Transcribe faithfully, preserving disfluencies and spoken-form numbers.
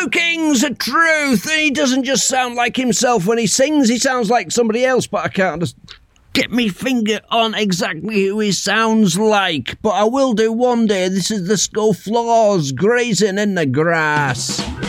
Two Kings of Truth. He doesn't just sound like himself when he sings, he sounds like somebody else, but I can't just get me finger on exactly who he sounds like. But I will do one day. This is the Scofflaws, Grazing in the Grass.